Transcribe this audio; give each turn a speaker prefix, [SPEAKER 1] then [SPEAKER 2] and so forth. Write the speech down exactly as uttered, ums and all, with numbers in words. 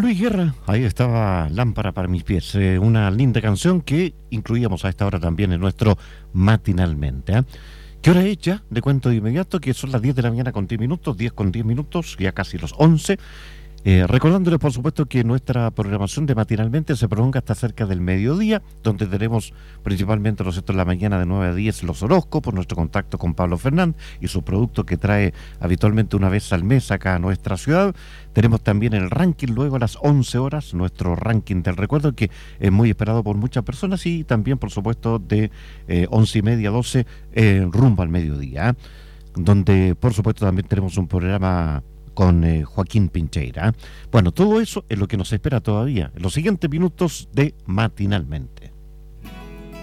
[SPEAKER 1] Luis Guerra, ahí estaba Lámpara para mis pies, eh, una linda canción que incluíamos a esta hora también en nuestro Matinalmente. ¿eh? ¿Qué hora es ya? Le cuento de inmediato que son las diez de la mañana con diez minutos, diez con diez minutos, ya casi los once. Eh, recordándoles, por supuesto, que nuestra programación de Matinalmente se prolonga hasta cerca del mediodía, donde tenemos principalmente, ¿no es cierto?, en la mañana de nueve a diez los horóscopos, nuestro contacto con Pablo Fernández y su producto que trae habitualmente una vez al mes acá a nuestra ciudad. Tenemos también el ranking luego a las once horas, nuestro ranking del recuerdo, que es muy esperado por muchas personas, y también, por supuesto, de eh, once y media a doce eh, rumbo al mediodía, ¿eh? Donde, por supuesto, también tenemos un programa con eh, Joaquín Pincheira. Bueno, todo eso es lo que nos espera todavía en los siguientes minutos de Matinalmente.